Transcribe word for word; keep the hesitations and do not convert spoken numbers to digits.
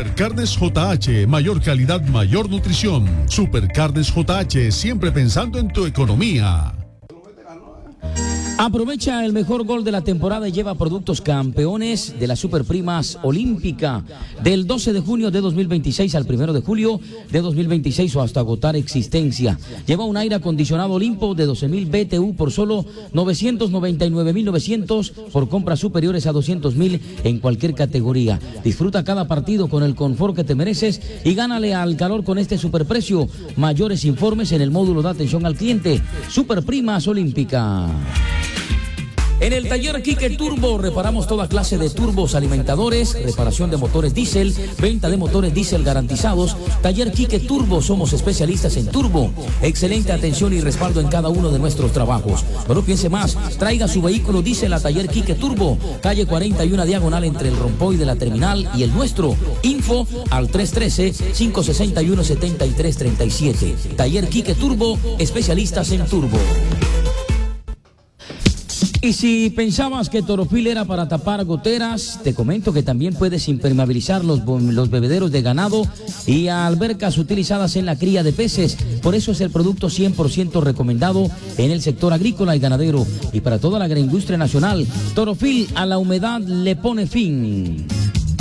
Supercarnes J H, mayor calidad, mayor nutrición. Supercarnes J H, siempre pensando en tu economía. Aprovecha el mejor gol de la temporada y lleva productos campeones de las Superprimas Olímpica del doce de junio de dos mil veintiséis al primero de julio de dos mil veintiséis o hasta agotar existencia. Lleva un aire acondicionado Olimpo de doce mil B T U por solo novecientos noventa y nueve mil novecientos por compras superiores a doscientos mil en cualquier categoría. Disfruta cada partido con el confort que te mereces y gánale al calor con este superprecio. Mayores informes en el módulo de atención al cliente. Superprimas Olímpica. En el taller Quique Turbo reparamos toda clase de turbos alimentadores, reparación de motores diésel, venta de motores diésel garantizados. Taller Quique Turbo, somos especialistas en turbo. Excelente atención y respaldo en cada uno de nuestros trabajos. No lo piense más, traiga su vehículo diésel a Taller Quique Turbo, calle cuarenta y uno diagonal entre el Rompoy de la terminal y el nuestro. Info al tres uno tres, cinco seis uno, siete tres tres siete. Taller Quique Turbo, especialistas en turbo. Y si pensabas que Toropil era para tapar goteras, te comento que también puedes impermeabilizar los, los bebederos de ganado y albercas utilizadas en la cría de peces. Por eso es el producto cien por ciento recomendado en el sector agrícola y ganadero. Y para toda la agroindustria nacional, Toropil a la humedad le pone fin.